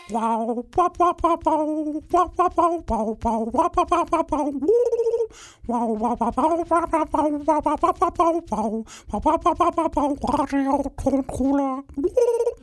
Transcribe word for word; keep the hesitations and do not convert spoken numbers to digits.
Wow, wow, wow, wow, wow, wow, wow, wow, wow, wow, wow, wow, wow, wow. Wow, wow, wow, wow, wow, wow, wow, wow, wow, wow, wow, wow, wow, wow, wow, wow, wow, wow, Radio Tonkohle.